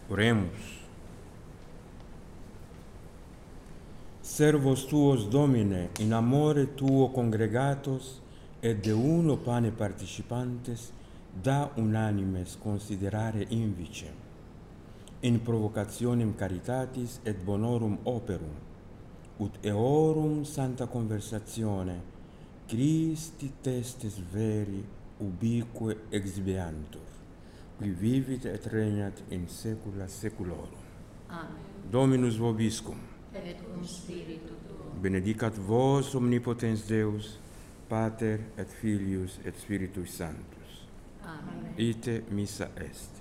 Oremus. Servos tuos, Domine, in amore tuo congregatos, et de uno pane participantes, da unanimes considerare invicem, in provocationem caritatis et bonorum operum, ut eorum santa conversatione, Christi testes veri ubique exhibeantur, qui vivit et regnat in saecula saeculorum. Amen. Dominus vobiscum. Et cum spiritu tuo. Benedicat vos omnipotens Deus, Pater et Filius et Spiritus Sanctus. Amen. Ite missa est.